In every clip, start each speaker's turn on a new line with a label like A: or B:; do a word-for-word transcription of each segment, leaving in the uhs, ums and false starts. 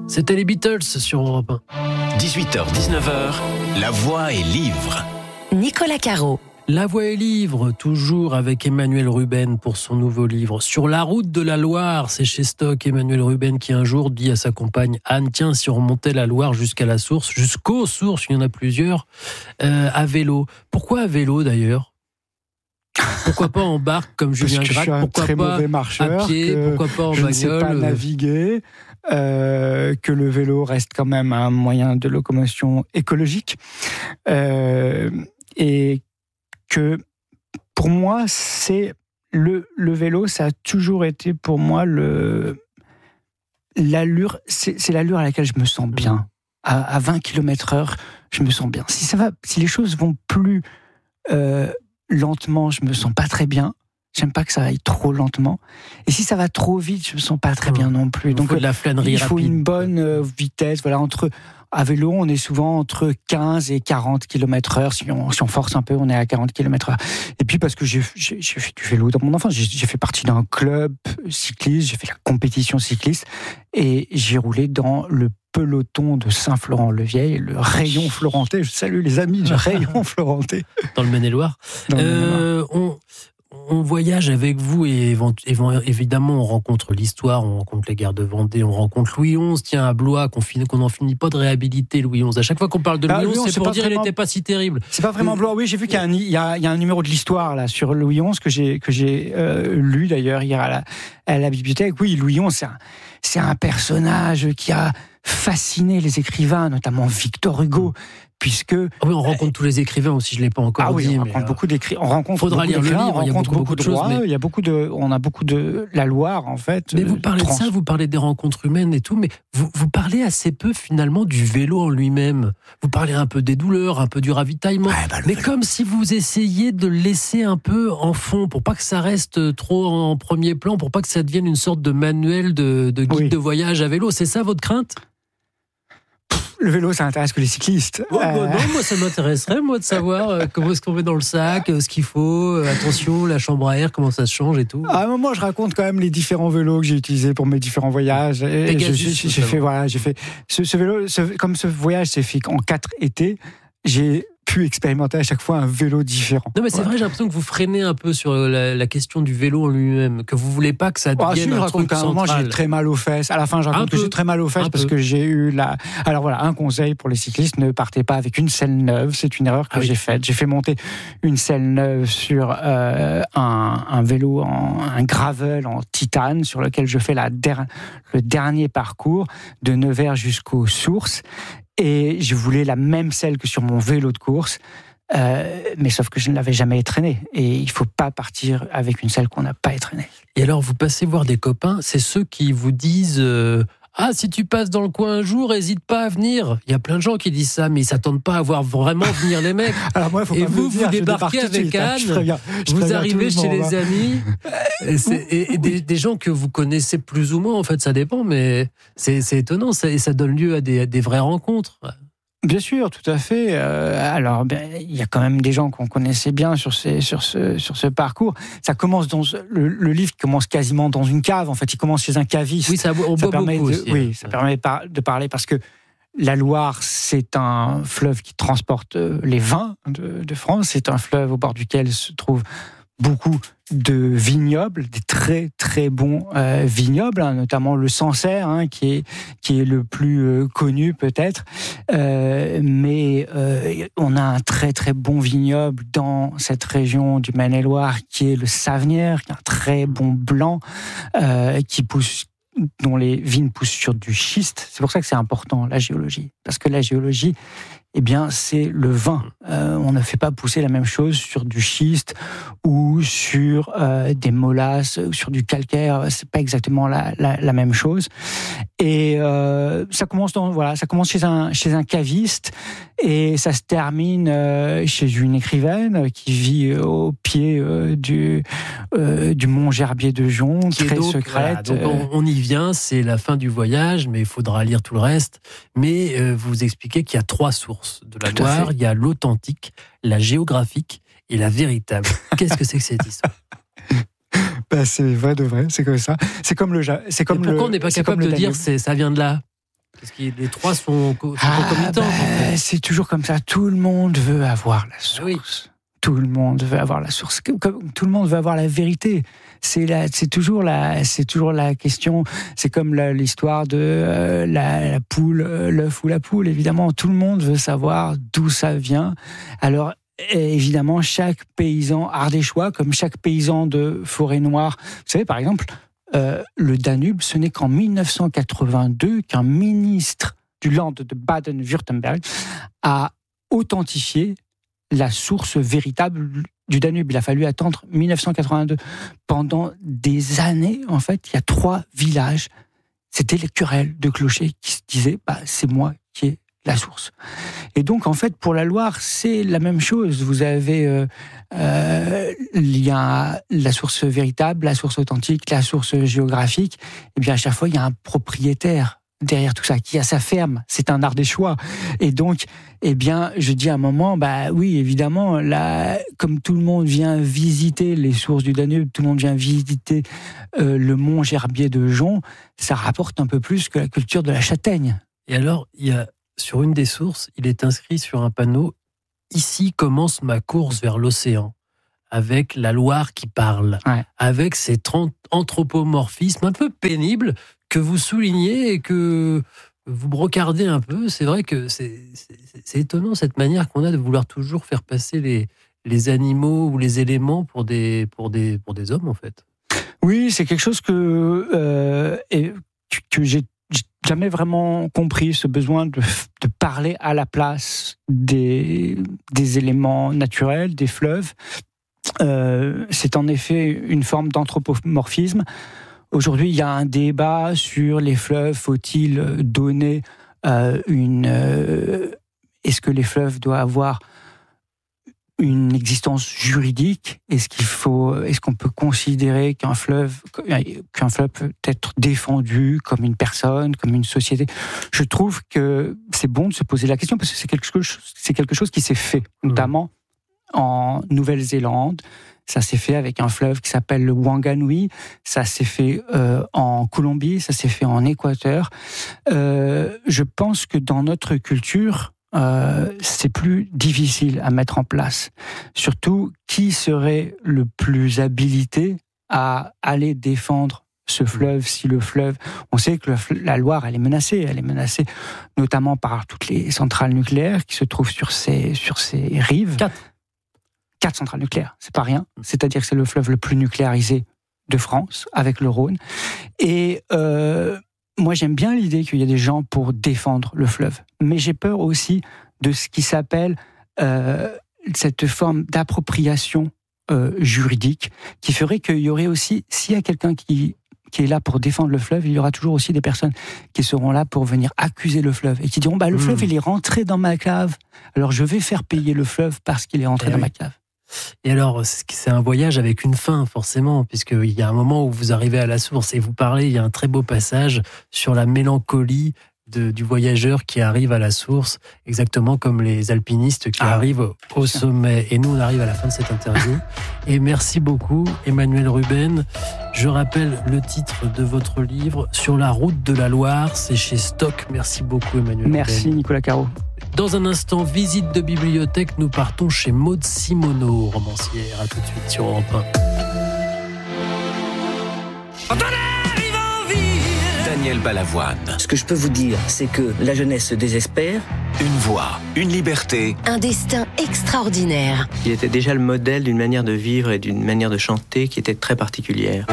A: C'était les Beatles sur Europe un.
B: dix-huit heures dix-neuf heures, La Voix est livre.
C: Nicolas Caro.
A: La Voix est livre, toujours avec Emmanuel Ruben pour son nouveau livre. Sur la route de la Loire, c'est chez Stock, Emmanuel Ruben qui un jour dit à sa compagne Anne, tiens, si on remontait la Loire jusqu'à la source, jusqu'aux sources, il y en a plusieurs, euh, à vélo. Pourquoi à vélo d'ailleurs ? Pourquoi pas en barque comme Julien Gracq ?
D: Parce que je suis un
A: pourquoi
D: très
A: pas
D: mauvais marcheur,
A: à pied,
D: que
A: pourquoi pas en
D: je
A: bagnole ?
D: ne sais pas naviguer, euh, que le vélo reste quand même un moyen de locomotion écologique, euh, et que pour moi, c'est le, le vélo, ça a toujours été pour moi le, l'allure, c'est, c'est l'allure à laquelle je me sens bien. À, à vingt kilomètres heure, je me sens bien. Si ça va, si les choses vont plus euh, lentement, je me sens pas très bien. J'aime pas que ça aille trop lentement. Et si ça va trop vite, je me sens pas très bien non plus.
A: Il
D: Donc
A: faut de la flânerie
D: il faut
A: rapide.
D: une bonne euh, vitesse. Voilà, entre à vélo, on est souvent entre quinze et quarante kilomètres heure. Si on, si on force un peu, on est à quarante kilomètres heure. Et puis parce que j'ai, j'ai, j'ai fait du vélo dans mon enfance, j'ai, j'ai fait partie d'un club cycliste, j'ai fait la compétition cycliste et j'ai roulé dans le peloton de Saint-Florent-le-Vieil, le rayon florentais. Je salue les amis du rayon florentais.
A: Dans le Maine-et-Loire.
D: Dans le
A: Euh, on, on voyage avec vous et évidemment on rencontre l'histoire, on rencontre les guerres de Vendée, on rencontre Louis onze, tiens à Blois, qu'on, finit, qu'on n'en finit pas de réhabiliter Louis onze. À chaque fois qu'on parle de Louis
D: Ah,
A: onze,
D: Louis onze,
A: c'est,
D: c'est
A: pour
D: pas
A: dire
D: vraiment...
A: qu'il n'était pas si terrible.
D: C'est pas vraiment Blois. Oui, j'ai vu qu'il y a un, il y a, il y a un numéro de l'histoire là sur Louis onze que j'ai que j'ai euh, lu d'ailleurs hier à la, à la bibliothèque. Oui, Louis onze, c'est un, c'est un personnage qui a fasciné les écrivains, notamment Victor Hugo, puisque
A: oh oui, on rencontre euh, tous les écrivains aussi. Je l'ai pas encore
D: ah
A: dit.
D: oui, on
A: mais
D: rencontre
A: euh,
D: beaucoup d'écrivains. On rencontre
A: faudra lire le livre.
D: On
A: il y a
D: rencontre
A: beaucoup, beaucoup,
D: beaucoup
A: de choses.
D: droits,
A: Mais...
D: Il y a beaucoup de, on a beaucoup de la Loire en fait.
A: Mais vous parlez trans... de ça, vous parlez des rencontres humaines et tout, mais vous, vous parlez assez peu finalement du vélo en lui-même. Vous parlez un peu des douleurs, un peu du ravitaillement, ouais, bah, mais vélo. Comme si vous essayiez de le laisser un peu en fond, pour pas que ça reste trop en premier plan, pour pas que ça devienne une sorte de manuel de, de guide oui. de voyage à vélo. C'est ça votre crainte ?
D: Le vélo, ça intéresse que les cyclistes.
A: Oh, bah euh... Non, moi, ça m'intéresserait, moi, de savoir euh, comment est-ce qu'on met dans le sac, euh, ce qu'il faut, euh, attention, la chambre à air, comment ça se change et tout.
D: À un moment, je raconte quand même les différents vélos que j'ai utilisés pour mes différents voyages. Et Pegasus, j'ai, j'ai fait, voilà, j'ai fait ce, ce vélo, ce, comme ce voyage s'est fait en quatre étés, j'ai pu expérimenter à chaque fois un vélo différent.
A: Non mais c'est ouais. vrai, j'ai l'impression que vous freinez un peu sur la, la question du vélo en lui-même, que vous voulez pas que ça devienne ah, si, un truc
D: qu'à un moment j'ai très mal aux fesses. À la fin, je raconte un que peu. j'ai très mal aux fesses un parce peu. que j'ai eu la. Alors voilà, un conseil pour les cyclistes, ne partez pas avec une selle neuve. C'est une erreur que ah, j'ai oui. faite. J'ai fait monter une selle neuve sur euh, un, un vélo, en, un gravel en titane sur lequel je fais la der, le dernier parcours de Nevers jusqu'aux sources. Et je voulais la même selle que sur mon vélo de course, euh, mais sauf que je ne l'avais jamais étraînée. Et il ne faut pas partir avec une selle qu'on n'a pas étraînée.
A: Et alors, vous passez voir des copains, c'est ceux qui vous disent euh, « Ah, si tu passes dans le coin un jour, n'hésite pas à venir ». Il y a plein de gens qui disent ça, mais ils ne s'attendent pas à voir vraiment venir les mecs.
D: Alors moi, faut
A: et
D: pas
A: vous,
D: me dire,
A: vous débarquez avec suite, Anne, je bien, je vous arrivez chez les hein. amis, et, et, et des, des gens que vous connaissez plus ou moins, en fait, ça dépend, mais c'est, c'est étonnant, ça, et ça donne lieu à des, à des vraies rencontres.
D: Bien sûr, tout à fait. Euh, alors, ben, il y a quand même des gens qu'on connaissait bien sur, ces, sur, ce, sur ce parcours. Ça commence dans le, le livre commence quasiment dans une cave. En fait, il commence chez un caviste.
A: Oui, ça, on
D: ça
A: boit
D: permet
A: beaucoup
D: de,
A: aussi.
D: Oui, ça permet de parler parce que la Loire, c'est un fleuve qui transporte les vins de, de France. C'est un fleuve au bord duquel se trouvent beaucoup de vignobles, des très très bons euh, vignobles, hein, notamment le Sancerre, hein, qui est qui est le plus euh, connu peut-être, euh, mais euh, on a un très très bon vignoble dans cette région du Maine-et-Loire qui est le Savenière, qui est un très bon blanc euh, qui pousse, dont les vignes poussent sur du schiste. C'est pour ça que c'est important la géologie, parce que la géologie, eh bien, c'est le vin. Euh, on ne fait pas pousser la même chose sur du schiste ou sur euh, des molasses, ou sur du calcaire. C'est pas exactement la, la, la même chose. Et euh, ça commence dans, voilà, ça commence chez un chez un caviste et ça se termine euh, chez une écrivaine qui vit au pied euh, du euh, du mont Gerbier de Jonc, très donc, secrète.
A: Voilà, donc on, on y vient, c'est la fin du voyage, mais il faudra lire tout le reste. Mais euh, vous expliquez qu'il y a trois sources de la Loire, il y a l'authentique, la géographique et la véritable. Qu'est-ce que c'est que cette histoire ?
D: Ben, c'est vrai de vrai, c'est comme ça. C'est comme le. C'est comme
A: et pourquoi
D: le,
A: on n'est pas capable de dire c'est, ça vient de là ? Parce que les trois sont, sont
D: ah,
A: concomitants.
D: Bah,
A: en fait.
D: C'est toujours comme ça. Tout le monde veut avoir la source.
A: Oui.
D: Tout le monde veut avoir la source. Comme tout le monde veut avoir la vérité. C'est, la, c'est, toujours, la, c'est toujours la question. C'est comme la, l'histoire de euh, la, la poule, euh, l'œuf ou la poule. Évidemment, tout le monde veut savoir d'où ça vient. Alors, évidemment, chaque paysan ardéchois, comme chaque paysan de Forêt-Noire, vous savez, par exemple, euh, le Danube, ce n'est qu'en dix-neuf cent quatre-vingt-deux qu'un ministre du Land de Baden-Württemberg a authentifié la source véritable du Danube. Il a fallu attendre dix-neuf cent quatre-vingt-deux. Pendant des années, en fait, il y a trois villages. C'était les querelles de clochers qui se disaient bah, « c'est moi qui ai la source ». Et donc, en fait, pour la Loire, c'est la même chose. Vous avez euh, euh, il y a la source véritable, la source authentique, la source géographique. Et bien, à chaque fois, il y a un propriétaire derrière tout ça, qui a sa ferme, c'est un Ardéchois. Et donc, eh bien, je dis à un moment, bah oui, évidemment, là, comme tout le monde vient visiter les sources du Danube, tout le monde vient visiter euh, le mont Gerbier de Jonc, ça rapporte un peu plus que la culture de la châtaigne.
A: Et alors, il y a, sur une des sources, il est inscrit sur un panneau « Ici commence ma course vers l'océan », avec la Loire qui parle,
D: ouais. Avec
A: cet anthropomorphisme un peu pénible que vous soulignez et que vous brocardez un peu. C'est vrai que c'est, c'est, c'est étonnant cette manière qu'on a de vouloir toujours faire passer les, les animaux ou les éléments pour des, pour des, pour des hommes, en fait.
D: Oui, c'est quelque chose que, euh, et, que j'ai jamais vraiment compris, ce besoin de, de parler à la place des, des éléments naturels, des fleuves. Euh, c'est en effet une forme d'anthropomorphisme. Aujourd'hui, il y a un débat sur les fleuves. Faut-il donner euh, une... Euh, est-ce que les fleuves doivent avoir une existence juridique ? Est-ce qu'il faut, est-ce qu'on peut considérer qu'un fleuve, qu'un fleuve peut être défendu comme une personne, comme une société ? Je trouve que c'est bon de se poser la question parce que c'est quelque chose, c'est quelque chose qui s'est fait, notamment en Nouvelle-Zélande. Ça s'est fait avec un fleuve qui s'appelle le Wanganui. Ça s'est fait euh, en Colombie. Ça s'est fait en Équateur. Euh, je pense que dans notre culture, euh, c'est plus difficile à mettre en place. Surtout, qui serait le plus habilité à aller défendre ce fleuve si le fleuve... On sait que le, la Loire, elle est menacée. Elle est menacée notamment par toutes les centrales nucléaires qui se trouvent sur ses, sur ses rives.
A: Quatre.
D: Quatre centrales nucléaires, c'est pas rien. C'est-à-dire que c'est le fleuve le plus nucléarisé de France, avec le Rhône. Et euh, moi, j'aime bien l'idée qu'il y a des gens pour défendre le fleuve. Mais j'ai peur aussi de ce qui s'appelle euh, cette forme d'appropriation euh, juridique, qui ferait qu'il y aurait aussi, s'il y a quelqu'un qui, qui est là pour défendre le fleuve, il y aura toujours aussi des personnes qui seront là pour venir accuser le fleuve et qui diront bah, « le mmh. fleuve, il est rentré dans ma cave, alors je vais faire payer le fleuve parce qu'il est rentré et dans oui. ma cave ».
A: Et alors, c'est un voyage avec une fin, forcément, puisqu'il y a un moment où vous arrivez à la source et vous parlez, il y a un très beau passage sur la mélancolie de, du voyageur qui arrive à la source, exactement comme les alpinistes qui ah, arrivent au sommet. Et nous, on arrive à la fin de cette interview. Et merci beaucoup, Emmanuel Ruben. Je rappelle le titre de votre livre, Sur la route de la Loire, c'est chez Stock. Merci beaucoup, Emmanuel
D: Merci,
A: Ruben.
D: Nicolas Caro.
A: Dans un instant, visite de bibliothèque, nous partons chez Maud Simoneau, romancière. À tout de suite sur Europe un.
B: Daniel Balavoine.
C: Ce que je peux vous dire, c'est que la jeunesse se désespère.
B: Une voix, une liberté.
E: Un destin extraordinaire.
F: Il était déjà le modèle d'une manière de vivre et d'une manière de chanter qui était très particulière.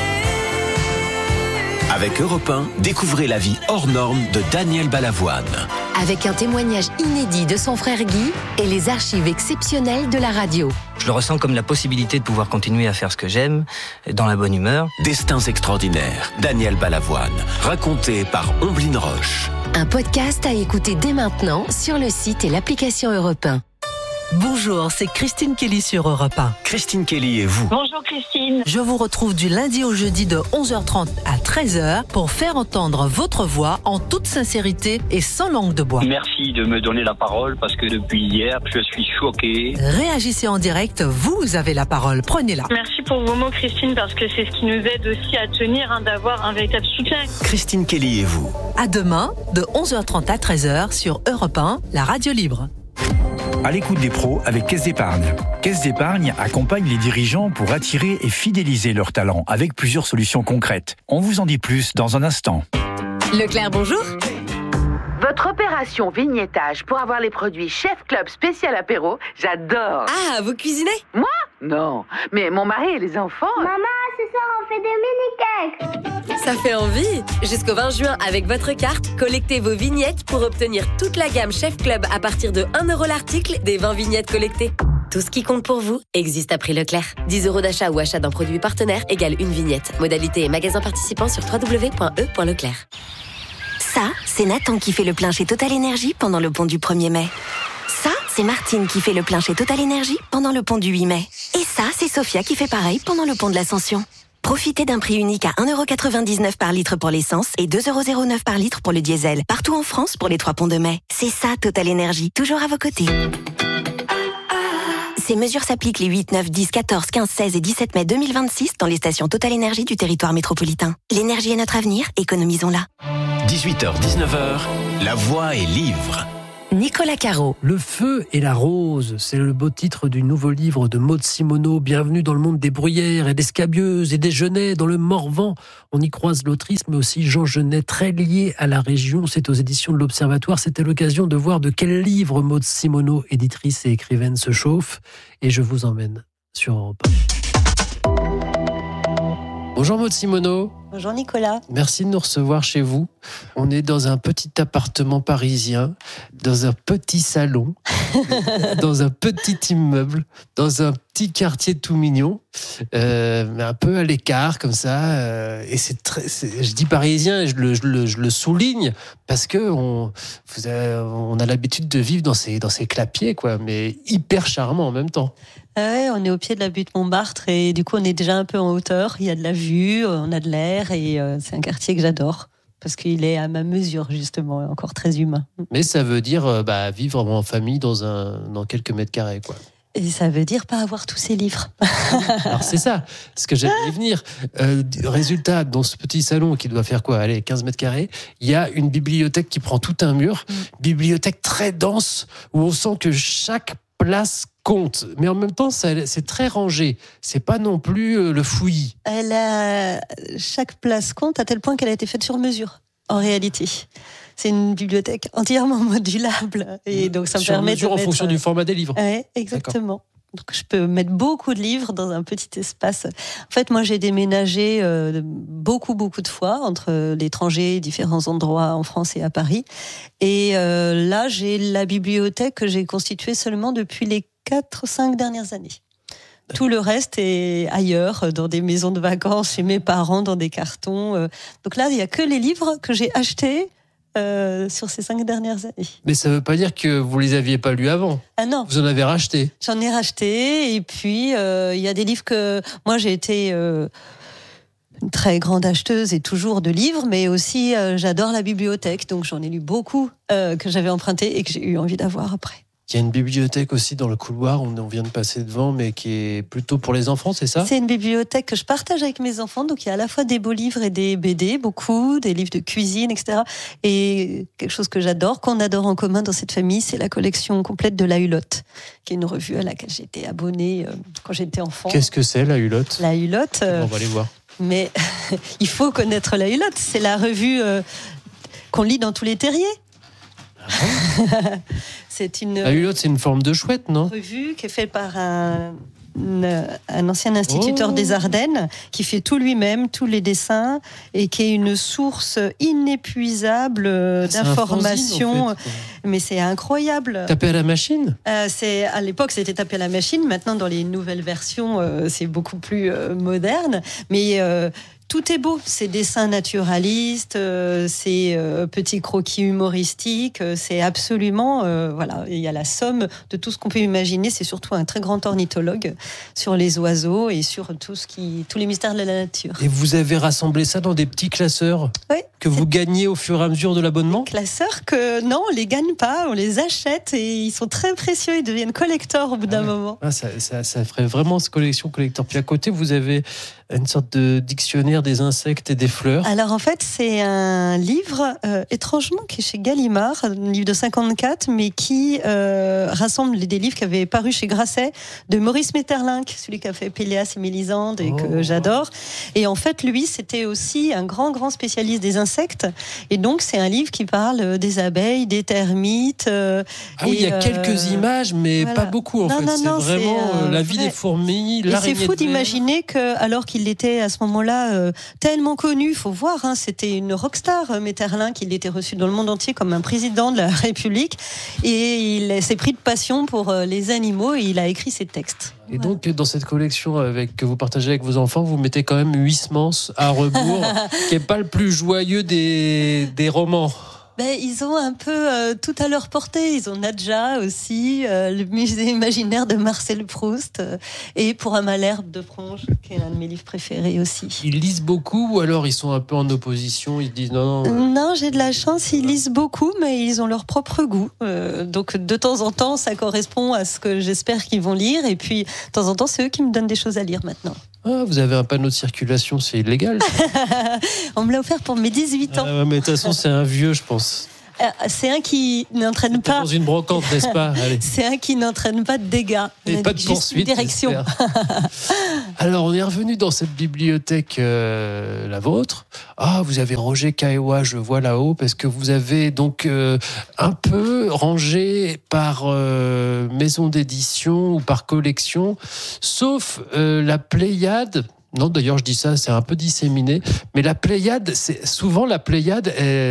B: Avec Europe un, découvrez la vie hors norme de Daniel Balavoine.
E: Avec un témoignage inédit de son frère Guy et les archives exceptionnelles de la radio.
G: Je le ressens comme la possibilité de pouvoir continuer à faire ce que j'aime, dans la bonne humeur.
B: Destins extraordinaires, Daniel Balavoine, raconté par Omblin Roche.
E: Un podcast à écouter dès maintenant sur le site et l'application Europe un.
H: Bonjour, c'est Christine Kelly sur Europe un.
B: Christine Kelly et vous.
I: Bonjour Christine.
H: Je vous retrouve du lundi au jeudi de onze heures trente à treize heures pour faire entendre votre voix en toute sincérité et sans langue de bois.
J: Merci de me donner la parole parce que depuis hier, je suis choqué.
H: Réagissez en direct, vous avez la parole, prenez-la.
I: Merci pour vos mots Christine parce que c'est ce qui nous aide aussi à tenir, hein, d'avoir un véritable soutien.
B: Christine Kelly et vous.
H: À demain, de onze heures trente à treize heures sur Europe un, la radio libre.
K: À l'écoute des pros avec Caisse d'Épargne. Caisse d'Épargne accompagne les dirigeants pour attirer et fidéliser leurs talents avec plusieurs solutions concrètes. On vous en dit plus dans un instant.
E: Leclerc, bonjour.
L: Votre opération vignettage pour avoir les produits Chef Club spécial apéro, j'adore.
E: Ah, vous cuisinez?
L: Moi? Non, mais mon mari et les enfants...
M: Maman, ce soir on fait des mini-cakes.
E: Ça fait envie. Jusqu'au vingt juin, avec votre carte, collectez vos vignettes pour obtenir toute la gamme Chef Club à partir de un euro l'article des vingt vignettes collectées. Tout ce qui compte pour vous existe à prix Leclerc. dix euros d'achat ou achat d'un produit partenaire égale une vignette. Modalité et magasin participant sur w w w point e point leclerc.
N: Ça, c'est Nathan qui fait le plein chez Total Energy pendant le pont du premier mai. Ça, c'est Martine qui fait le plein chez Total Energy pendant le pont du huit mai. Et ça, c'est Sophia qui fait pareil pendant le pont de l'Ascension. Profitez d'un prix unique à un euro quatre-vingt-dix-neuf par litre pour l'essence et deux euros zéro neuf par litre pour le diesel. Partout en France pour les trois ponts de mai. C'est ça, Total Energy, toujours à vos côtés. Ces mesures s'appliquent les huit, neuf, dix, quatorze, quinze, seize et dix-sept mai deux mille vingt-six dans les stations Total Energy du territoire métropolitain. L'énergie est notre avenir, économisons-la.
B: dix-huit heures dix-neuf heures, La Voix est livre.
E: Nicolas Caro.
A: Le feu et la rose, c'est le beau titre du nouveau livre de Maud Simoneau. Bienvenue dans le monde des bruyères et des scabieuses et des genêts dans le Morvan. On y croise l'autrice, mais aussi Jean Genet, très lié à la région. C'est aux éditions de l'Observatoire. C'était l'occasion de voir de quel livre Maud Simoneau, éditrice et écrivaine, se chauffe. Et je vous emmène sur Europe un. Bonjour Maud Simoneau.
O: Bonjour Nicolas.
A: Merci de nous recevoir chez vous. On est dans un petit appartement parisien, dans un petit salon, dans un petit immeuble, dans un petit quartier tout mignon, euh, un peu à l'écart comme ça. Euh, et c'est très, c'est, je dis parisien et je le, je le, je le souligne parce que on, vous avez, on a l'habitude de vivre dans ces, dans ces clapiers, quoi, mais hyper charmant en même temps.
O: Ouais, on est au pied de la butte Montmartre et du coup on est déjà un peu en hauteur. Il y a de la vue, on a de l'air et euh, c'est un quartier que j'adore parce qu'il est à ma mesure justement, encore très humain.
A: Mais ça veut dire bah, vivre en famille dans, un, dans quelques mètres carrés, quoi.
O: Et ça veut dire pas avoir tous ces livres.
A: Alors c'est ça, ce que j'allais y venir. Euh, résultat, dans ce petit salon qui doit faire quoi, allez, quinze mètres carrés, il y a une bibliothèque qui prend tout un mur, mmh. bibliothèque très dense où on sent que chaque place compte, mais en même temps ça, c'est très rangé, c'est pas non plus le fouillis.
O: Elle a... Chaque place compte à tel point qu'elle a été faite sur mesure, en réalité. C'est une bibliothèque entièrement modulable et donc ça me
A: sur
O: permet
A: mesure
O: de
A: en
O: mettre...
A: fonction du format des livres.
O: Ouais, exactement. D'accord. Donc je peux mettre beaucoup de livres dans un petit espace. En fait, moi j'ai déménagé euh, beaucoup beaucoup de fois entre l'étranger, différents endroits en France et à Paris. Et euh, là, j'ai la bibliothèque que j'ai constituée seulement depuis les quatre cinq dernières années. Tout le reste est ailleurs, dans des maisons de vacances, chez mes parents, dans des cartons. Donc là, il n'y a que les livres que j'ai achetés euh, sur ces cinq dernières années.
A: Mais ça ne veut pas dire que vous ne les aviez pas lus avant.
O: Ah non.
A: Vous en avez racheté.
O: J'en ai racheté. Et puis, il euh, y a des livres que... Moi, j'ai été... Euh, une très grande acheteuse et toujours de livres, mais aussi euh, j'adore la bibliothèque. Donc j'en ai lu beaucoup euh, que j'avais emprunté et que j'ai eu envie d'avoir après.
A: Il y a une bibliothèque aussi dans le couloir, on vient de passer devant, mais qui est plutôt pour les enfants, c'est ça ?
O: C'est une bibliothèque que je partage avec mes enfants, donc il y a à la fois des beaux livres et des B D, beaucoup, des livres de cuisine, et cetera. Et quelque chose que j'adore, qu'on adore en commun dans cette famille, c'est la collection complète de La Hulotte, qui est une revue à laquelle j'étais abonnée quand j'étais enfant.
A: Qu'est-ce que c'est, La Hulotte ?
O: La Hulotte... Euh,
A: on va aller voir.
O: Mais il faut connaître La Hulotte, c'est la revue euh, qu'on lit dans tous les terriers.
A: Ah
O: c'est une
A: La Hulotte, c'est une forme de chouette, non ?
O: Revue qui est faite par un, un ancien instituteur
A: oh.
O: des Ardennes qui fait tout lui-même, tous les dessins, et qui est une source inépuisable ah, d'informations. En fait. Mais c'est incroyable.
A: Tapé à la machine ?
O: euh, c'est, À l'époque, c'était tapé à la machine. Maintenant, dans les nouvelles versions, euh, c'est beaucoup plus euh, moderne. Mais euh, tout est beau. C'est dessins naturalistes, euh, c'est euh, petits croquis humoristiques, euh, c'est absolument... Euh, voilà, il y a la somme de tout ce qu'on peut imaginer. C'est surtout un très grand ornithologue sur les oiseaux et sur tout ce qui, tous les mystères de la nature.
A: Et vous avez rassemblé ça dans des petits classeurs
O: oui,
A: que vous gagnez au fur et à mesure de l'abonnement ?
O: Classeurs que, non, on les gagne pas, on les achète et ils sont très précieux, ils deviennent collecteurs au bout d'un ah ouais. moment.
A: Ah, ça, ça, ça ferait vraiment ce collection collector. Puis à côté, vous avez une sorte de dictionnaire des insectes et des fleurs.
O: Alors en fait, c'est un livre euh, étrangement qui est chez Gallimard, un livre de cinquante-quatre, mais qui euh, rassemble des livres qui avaient paru chez Grasset de Maurice Maeterlinck, celui qui a fait Péléas et Mélisande et oh. que j'adore. Et en fait, lui, c'était aussi un grand, grand spécialiste des insectes. Et donc, c'est un livre qui parle des abeilles, des termites. Euh,
A: ah oui, il y a euh, quelques images, mais voilà. pas beaucoup en
O: non,
A: fait.
O: Non,
A: c'est
O: non,
A: vraiment
O: c'est, euh,
A: la vie
O: vrai.
A: des fourmis,
O: et
A: l'araignée.
O: C'est fou d'imaginer que, alors qu'il était à ce moment-là euh, tellement connu, il faut voir, hein, c'était une rockstar, euh, Maeterlinck, il était reçu dans le monde entier comme un président de la République et il s'est pris de passion pour euh, les animaux et il a écrit ses textes.
A: Et donc, dans cette collection avec, que vous partagez avec vos enfants, vous mettez quand même Huysmans à rebours, qui n'est pas le plus joyeux des, des romans.
O: Ben, ils ont un peu euh, tout à leur portée. Ils ont Nadja aussi, euh, le musée imaginaire de Marcel Proust, euh, et Pour un Malherbe de Pronge, qui est un de mes livres préférés aussi.
A: Ils lisent beaucoup ou alors ils sont un peu en opposition, ils disent non, non.
O: Euh... Non, j'ai de la chance, ils lisent beaucoup, mais ils ont leur propre goût. Euh, donc de temps en temps, ça correspond à ce que j'espère qu'ils vont lire, et puis de temps en temps, c'est eux qui me donnent des choses à lire maintenant.
A: Ah, vous avez un panneau de circulation, c'est illégal.
O: On me l'a offert pour mes dix-huit ans.
A: Ah, mais de toute façon, c'est un vieux, je pense.
O: Euh, c'est un qui n'entraîne pas.
A: Dans une brocante, n'est-ce pas ? Allez.
O: C'est un qui n'entraîne pas de dégâts.
A: Et pas de poursuite.
O: Direction.
A: Alors, on est revenu dans cette bibliothèque, euh, la vôtre. Ah, vous avez Roger Caillois, je vois là-haut, parce que vous avez donc euh, un peu rangé par euh, maison d'édition ou par collection, sauf euh, la Pléiade. Non, d'ailleurs, je dis ça, c'est un peu disséminé. Mais la Pléiade, c'est souvent la Pléiade. Elle